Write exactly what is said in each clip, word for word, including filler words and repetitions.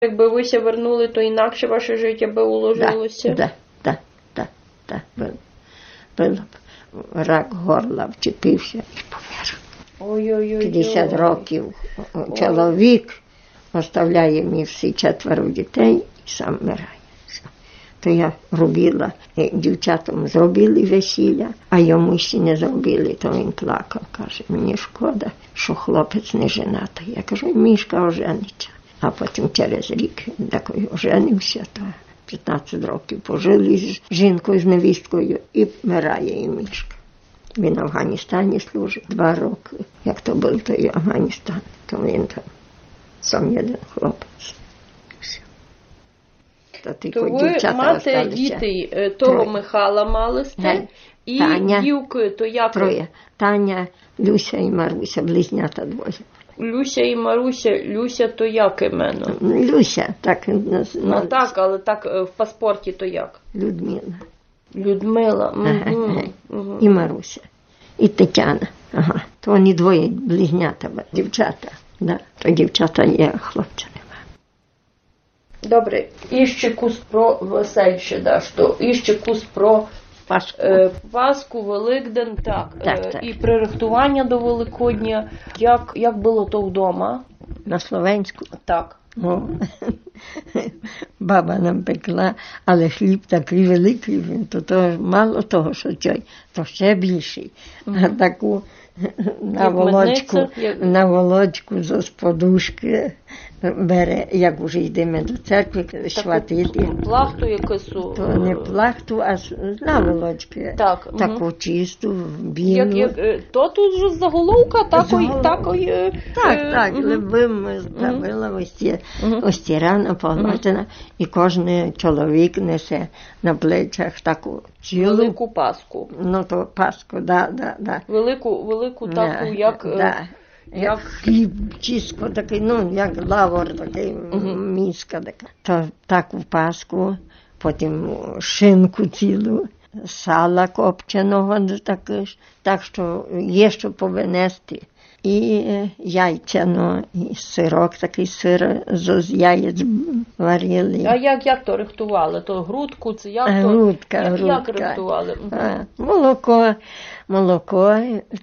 Якби вися вернули, то інакше ваше життя би уложилося? Так, так, так, так, було. Було б. Рак горла вчепився і помер. Ой-ой-ой. п'ятдесят років чоловік оставляє мені всі четверо дітей і сам вмирає. То я робила, дівчатам зробили весілля, а йому ще не зробили, то він плакав. Каже, мені шкода, що хлопець не женатий. Я кажу, Мішка ожениться. А потім через рік, такий оженився, то п'ятнадцять років пожили з жінкою, з невісткою, і вмирає і Мішка. Він в Афганістані служив два роки. Як то був той Афганістан, то він там сам один хлопець. То, то ви мати дітей, того Троє. Михайла мали сте, і Таня, дівки, то як? Троє. Таня, Люся і Маруся, близнята двоє. Люся і Маруся, Люся то як іменно? Люся, так. Ну так, але так в паспорті то як? Людмила. Людмила. Ага, угу. ага. Угу. І Маруся. І Тетяна. Ага. То вони двоє близнята, дівчата. Да. То дівчата є, хлопця нема. Добре, і ще кус про весельще даш, то і ще кус про Пасху, е, Пасху, Великдень, так, так, е, так. І пририхтування до Великодня. Як, як було то вдома? На Словенську? Так. О, баба нам пекла, але хліб такий великий, то, то мало того, що чай, то ще більший. Mm-hmm. А таку на волочку, як... на волочку з подушки бере, як уже йдемо до церкви, шватити. Плахту якусь? То не плахту, а на волочки. Так. Таку угу. чисту, білу. Як, як, то тут же заголовка такої, такої... Так, е, так, угу. Любимо, ставила угу. ось, угу. ось ці рано поглажена, угу. і кожен чоловік несе на плечах таку цілу. Велику Пасху. Ну, то Пасху, да, да, да. Велику, велику таку, да, як... Да. Як хліб, чиско такий, ну, як лавор такий, uh-huh. міска така. То таку Пасху, потім шинку цілу, сала копченого, так, так що є що повинести. І яйця, ну, і сирок, такий сир з яєць варили. А як, як то рихтували? То грудку, це як то? Грудка, як, грудка. Як рихтували? А, молоко, молоко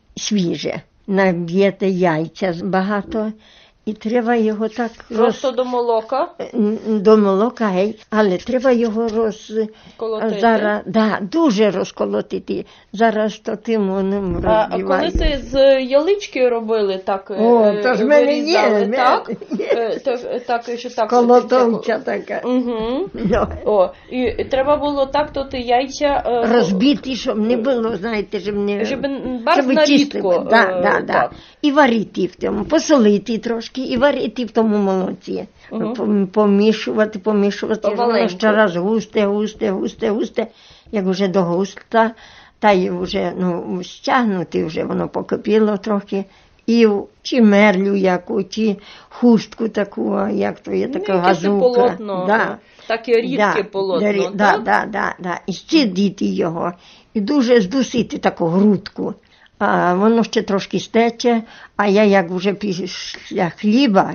свіже. Наб'єте яйця багато, і треба його так... Просто роз... до молока? До молока, але треба його розколотити. Зараз, да, дуже розколотити. Зараз то тим воно розбиває. А коли це з ялички робили, так О, то ж мене є, так? Є. Так, так, що так. Колотовця така. Угу. No. О, і треба було так, то ти яйця... Розбити, щоб не було, знаєте, щоб не... Щоб барвна рідко. Да, да, да. І варити в тому, посолити трошки, і варити в тому молоці. Uh-huh. Помішувати, помішувати. Воно ще раз густе, густе, густе, густе. Як вже до густа, та й вже, ну, стягнути вже, воно покипіло трохи. І чи мерлю яку, чи хустку таку, як то є така ну, газука. Полотно, да. Таке рідке да, полотно, да, так? Да, да, да, да. І щадити його. І дуже здусити таку грудку. А воно ще трошки стече, а я як вже після хліба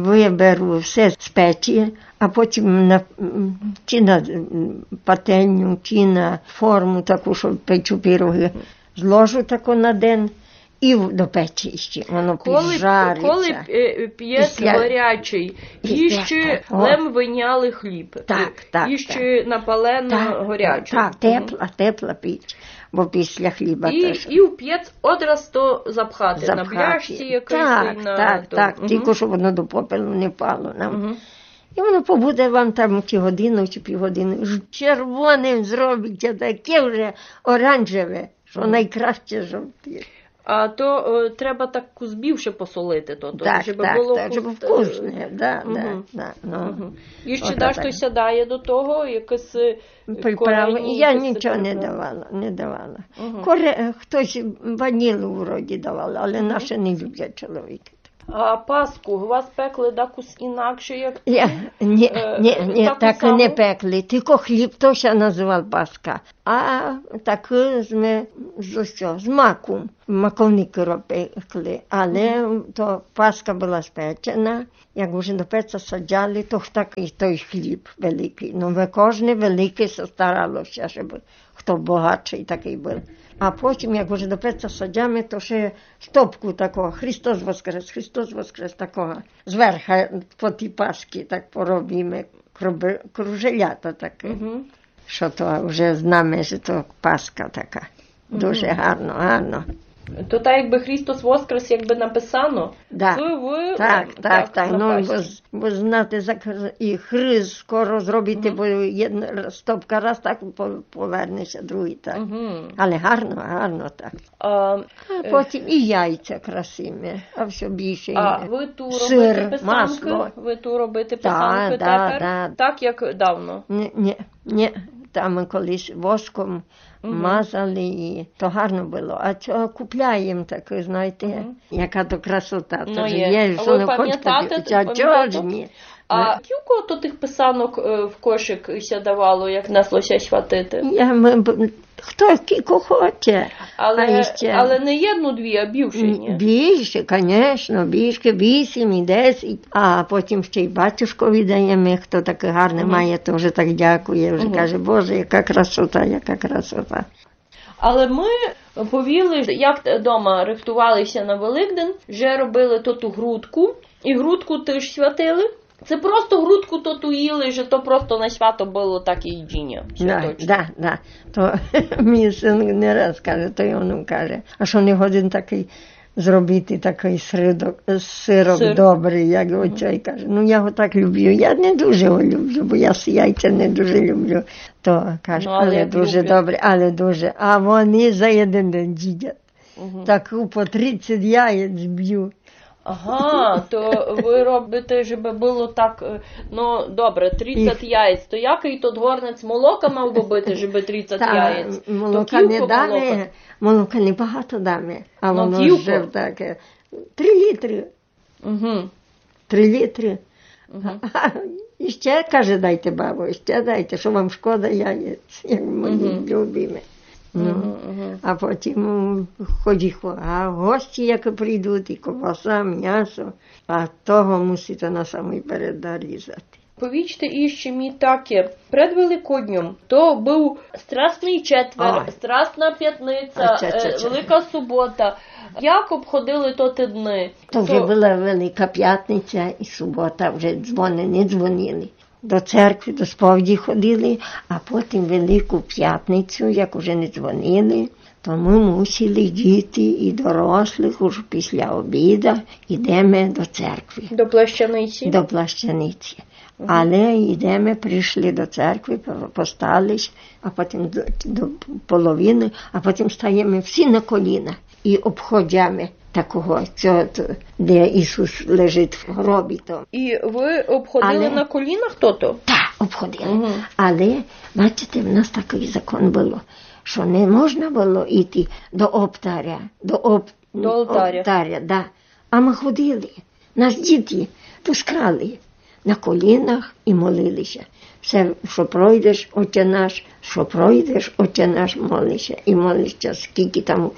виберу все з печі, а потім на, чи на пательню, чи на форму таку, що печу пироги, зложу таку на день і до печі ще, воно піджариться. Коли п'єць після... гарячий, і ще лем виняли хліб, так, так, і ще напалено гарячу. Так, тепла, тепла піч. Бо після хліба і, теж. І в п'єць одразу то запхати, запхати. На бляшці якось. Так, на, так, то. так, Угу. тільки, щоб воно до попелу не пало нам. Угу. І воно побуде вам там чи годину, чи півгодини. Червоним зробиться, таке вже оранжеве, що угу. найкраще жовтіє. А то о, треба так збивше посолити, то, то так, щоб так, було так, щоб вкусне, да, угу. да, да, ну. Угу. І ще даш то сядає до того, якось корені. Я нічого не давала, не давала. Угу. Коре, хтось ванілу вроді давала, але угу. наші не люблять чоловіки. А Пасху у вас пекли якось інакше, як тут? Ні, ні, ні, ні, так саму? не пекли. Тільки хліб, то ще називав Пасха. А так ми з усього, з маком. Маковники робили. Але то Пасха була спечена. Як вже до пеця саджали, то так і той хліб великий. Ну, ви кожне великий старалося, щоб хто багатший такий був. А потім, як вже до пеця саджами, то ще стопку такого, Христос воскрес, Христос воскрес такого. Зверху по ті Пасхи так поробимо, кружелята таке. Угу. Що то вже знаємо, що то Пасха така. Дуже угу. гарно, гарно. То так, якби Христос воскрес, якби написано, да. то ви... Так, так, так, так. Ну, бо, бо знати, і Христ скоро зробити, угу. бо jedna стопка раз так повернеться, другий так. Угу. Але гарно, гарно так. А, а потім і яйця красиві, а все більше. А ви ту сир, робите писанки? Масло. Ви ту робите писанки да, тепер? Да, так, як давно? Ні, ні, ні. Там ми колись воском угу. мазали, і то гарно було. А цього купляємо таке, знаєте, угу. яка то красота. Ну, є. є а ви пам'ятаєте? А чого ж ні? А кілько то тих писанок в кошик ще давало, як неслося святити? Я, ми, хто кілько хоче. Але, ще... але не єдну-дві, а більше, ні? Більше, звісно, більше, вісім і десять. А потім ще й батюшкові даємо, хто таке гарне угу. має, то вже так дякує. Вже угу. каже, Боже, яка красота, яка красота. Але ми повіли, як вдома рихтувалися на Великдень, вже робили то ту грудку, і грудку теж святили. Це просто грудку то ту їли, що то просто на свято було так і їдіння. Так, так, так. То мій син не раз каже, то й він каже, а що не годин такий зробити такий сирок, сирок Сир. добрий, як mm-hmm. оцей каже. Ну, я його так люблю. Я не дуже його люблю, бо я яйця не дуже люблю. То каже, ну, але, але дуже люблю. Добре, але дуже. А вони за один день їдять. Mm-hmm. Таку по тридцять яєць б'ю. Ага, то ви робите, щоб було так, ну, добре, тридцять і... яєць, то який тут горниць молока мав би бити, щоб тридцять Та, яєць? Молока не даме, молока? молока не багато даме, а ну, воно кілко? Вже таке, три літри. Угу. Три літри. Угу. А, і ще, каже, дайте, бабу, ще дайте, що вам шкода яєць, як мої угу. любимі. Ну, uh-huh, uh-huh. А потім ході, а гості, як прийдуть, і ковбаса, м'ясо, а того мусите на самий перед різати. Повічте іще мій таке, перед Великоднем, то був Страсний четвер, а. Страсна п'ятниця, а, ча, ча, ча. Велика субота. Як обходили то ті дни? То вже то... була Велика п'ятниця і субота, вже дзвони не дзвонили. До церкви, до сповіді ходили, а потім Велику п'ятницю, як уже не дзвонили, то ми мусили діти і дорослих, уже після обіду, йдемо до церкви. До Плащаниці? До Плащаниці. Угу. Але йдемо, прийшли до церкви, постались, а потім до, до половини, а потім стаємо всі на коліна і обходимо такого, цього, де Ісус лежить в гробі. То. І ви обходили Але... на колінах то-то? Так, обходили. Угу. Але, бачите, в нас такий закон було, що не можна було йти до оптаря, до, оп... до алтаря. Оптаря, да. А ми ходили, нас діти пускали на колінах і молилися. Все, що пройдеш, Отче наш, що пройдеш, Отче наш, молишся. І молишся, скільки там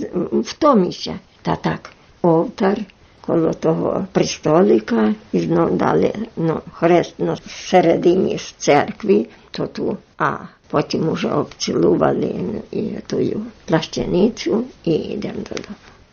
втомишся. Та так, олтар коло того престолика, і знову дали ну, хрест на середині з церкви, то ту, а потім уже обцілували і тую плащаницю і йдемо додому.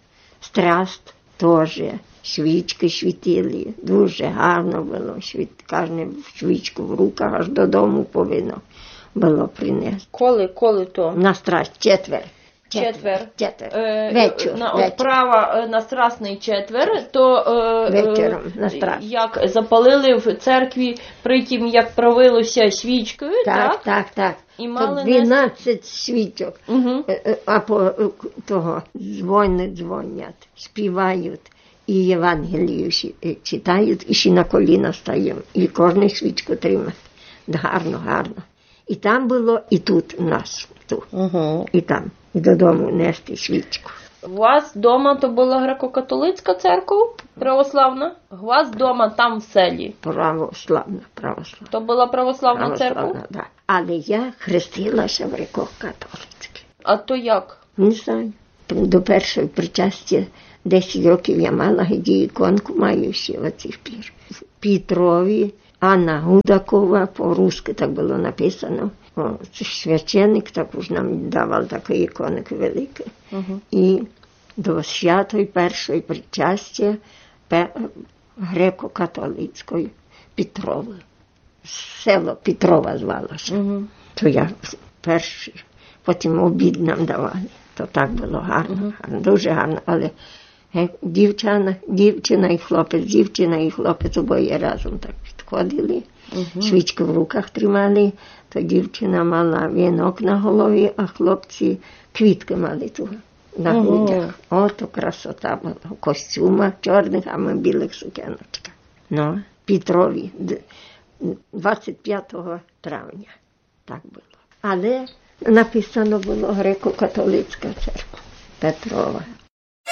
Страст теж. Свічки світили, дуже гарно було, Світ, кожне свічку в руках аж додому повинно було принести. Коли, коли то? На страсть, четвер. Четвер. Четвер. Е, вечір. На вечір. Права на Страсний четвер, то е, вечором на страсть. Як запалили в церкві, притім як провилося свічкою, так? Так, так, так. І мали дванадцять нести... свічок, угу. а по того дзвони дзвонять, співають. І Євангелію читають, і ще на коліна стаємо, і кожну свічку тримають. Гарно, гарно. І там було, і тут у нас, тут. Угу. І там, і додому нести свічку. У вас вдома то була греко-католицька церква православна? У вас вдома там в селі? Православна, православна. То була православна, Православна, церква? да. Але я хрестилася в греко-католицькій. А то як? Не знаю. До першої причастя десять років я мала, і іконку маю ще оцих пір. В Петрові Анна Гудакова, по-русски так було написано. О, священник також нам давав такі іконки великі. Угу. І до святої першої причастя греко-католицької Петрови. Село Петрова звалося. Угу. То я перший, потім обід нам давали. То так було гарно, uh-huh. гарно, дуже гарно. Але е, дівчина, дівчина і хлопець, дівчина і хлопець обоє разом так підходили. Uh-huh. Свічки в руках тримали. То дівчина мала вінок на голові, а хлопці квітки мали тут на грудях. Uh-huh. Ото красота була. В костюмах чорних, а ми білих сукеночках. Ну, Петрові, двадцять п'ятого травня. Так було. Але написано було греко-католицька церква Петрова.